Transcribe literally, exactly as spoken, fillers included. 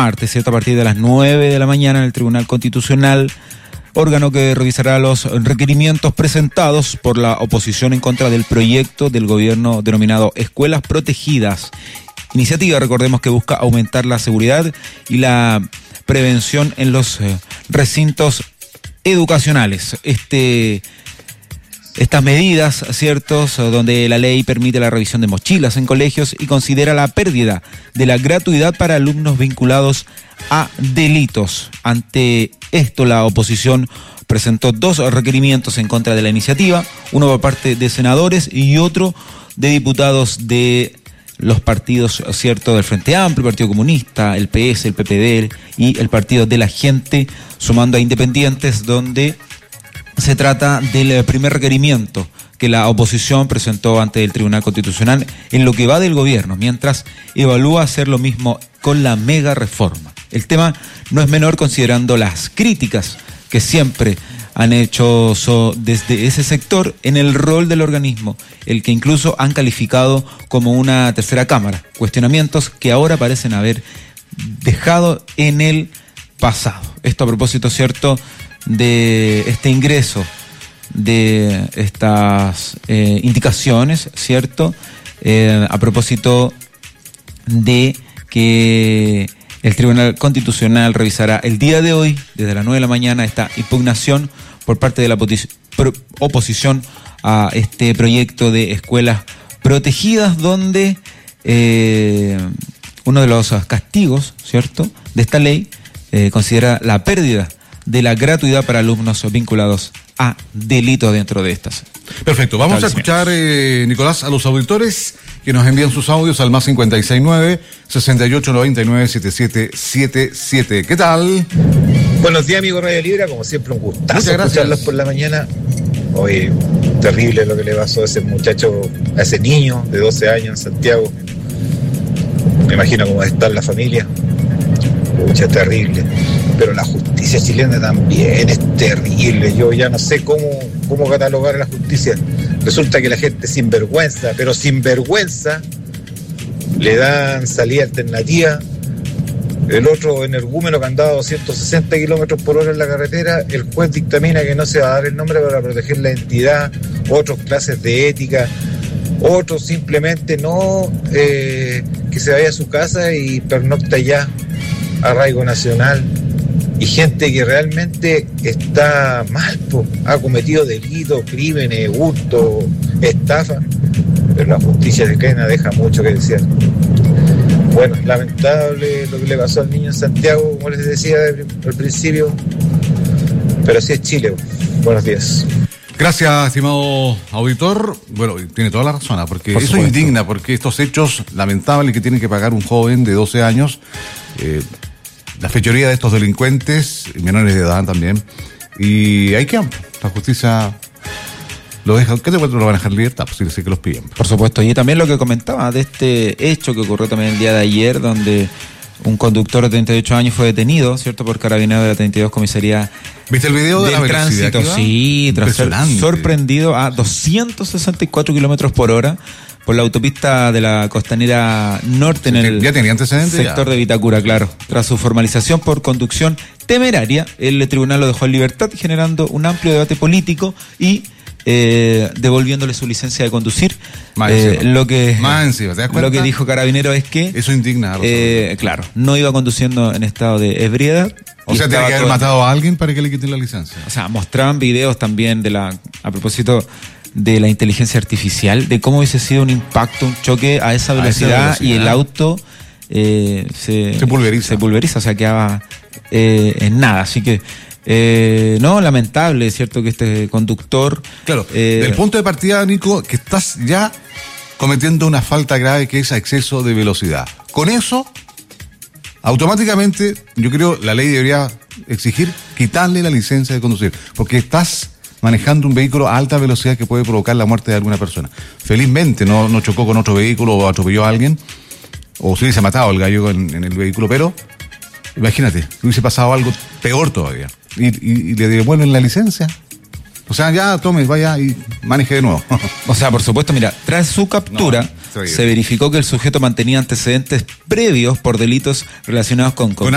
martes, ¿cierto? A partir de las nueve de la mañana en el Tribunal Constitucional, órgano que revisará los requerimientos presentados por la oposición en contra del proyecto del gobierno denominado Escuelas Protegidas. Iniciativa, recordemos, que busca aumentar la seguridad y la prevención en los eh, recintos educacionales. Este... Estas medidas, ¿ciertos?, donde la ley permite la revisión de mochilas en colegios y considera la pérdida de la gratuidad para alumnos vinculados a delitos. Ante esto, la oposición presentó dos requerimientos en contra de la iniciativa, uno por parte de senadores y otro de diputados de los partidos, ¿cierto?, del Frente Amplio, el Partido Comunista, el P S, el P P D y el Partido de la Gente, sumando a independientes, donde se trata del primer requerimiento que la oposición presentó ante el Tribunal Constitucional en lo que va del gobierno, mientras evalúa hacer lo mismo con la mega reforma. El tema no es menor considerando las críticas que siempre han hecho so, desde ese sector en el rol del organismo, el que incluso han calificado como una tercera cámara, cuestionamientos que ahora parecen haber dejado en el pasado. Esto a propósito, ¿cierto?, de este ingreso de estas eh, indicaciones, ¿cierto? Eh, a propósito de que el Tribunal Constitucional revisará el día de hoy, desde las nueve de la mañana, esta impugnación por parte de la oposición a este proyecto de escuelas protegidas, donde eh, uno de los castigos, ¿cierto?, de esta ley eh, considera la pérdida de la gratuidad para alumnos vinculados a delitos dentro de estas. Perfecto, vamos a escuchar, eh, Nicolás, a los auditores que nos envían sus audios al más cincuenta y seis nueve, sesenta y ocho noventa y nueve, setenta y siete setenta y siete. ¿Qué tal? Buenos días, amigo Radio Libre, como siempre un gustazo escucharlos por la mañana. Hoy, terrible lo que le pasó a ese muchacho, a ese niño de doce años en Santiago. Me imagino cómo está la familia. Mucha, terrible. Pero la justicia chilena también es terrible. Yo ya no sé cómo, cómo catalogar a la justicia. Resulta que la gente sin vergüenza, pero sin vergüenza, le dan salida alternativa. El otro energúmeno que andaba a doscientos sesenta kilómetros por hora en la carretera, el juez dictamina que no se va a dar el nombre para proteger la identidad. Otros clases de ética. Otros simplemente no, eh, que se vaya a su casa y pernocta ya, arraigo nacional. Y gente que realmente está mal, po, ha cometido delitos, crímenes, hurto, estafa, pero la justicia chilena deja mucho que desear. Bueno, lamentable lo que le pasó al niño en Santiago, como les decía al principio, pero así es Chile. Buenos días. Gracias, estimado auditor. Bueno, tiene toda la razón, porque Por eso supuesto. indigna, porque estos hechos lamentables que tiene que pagar un joven de doce años, eh, la fechoría de estos delincuentes, menores de edad también, y hay que la justicia lo deja. ¿Qué te cuento? Lo van a dejar en libertad, pues sí que los piden. Por supuesto, y también lo que comentaba de este hecho que ocurrió también el día de ayer, donde un conductor de treinta y ocho años fue detenido, ¿cierto?, por carabineros de la treinta y dos comisaría. ¿Viste el video de la velocidad? Tránsito, sí, tras ser sorprendido a doscientos sesenta y cuatro kilómetros por hora por la autopista de la Costanera Norte, en el ya tenía antecedentes, sector ya. de Vitacura, claro. Tras su formalización por conducción temeraria, el tribunal lo dejó en libertad, generando un amplio debate político y eh, devolviéndole su licencia de conducir. Más eh, encima. Lo que Más encima, ¿te das cuenta? Lo que dijo Carabinero es que eso indigna. Eh, claro, no iba conduciendo en estado de ebriedad. O sea, tiene que haber matado a alguien para que le quiten la licencia. O sea, mostraban videos también de la, a propósito de la inteligencia artificial, de cómo hubiese sido un impacto, un choque a esa velocidad, a esa velocidad. Y el auto eh, se, se pulveriza. Se pulveriza, o sea, quedaba eh, en nada. Así que, eh, no, lamentable, es cierto que este conductor... Claro, eh, del punto de partida, Nico, que estás ya cometiendo una falta grave que es exceso de velocidad. Con eso, automáticamente, yo creo la ley debería exigir quitarle la licencia de conducir, porque estás manejando un vehículo a alta velocidad que puede provocar la muerte de alguna persona. Felizmente no, no chocó con otro vehículo o atropelló a alguien, o se hubiese matado al gallo en, en el vehículo, pero imagínate, hubiese pasado algo peor todavía. Y, y, y le devuelven la licencia. O sea, ya tome, vaya y maneje de nuevo. O sea, por supuesto, mira, tras su captura, no, se verificó que el sujeto mantenía antecedentes previos por delitos relacionados con... con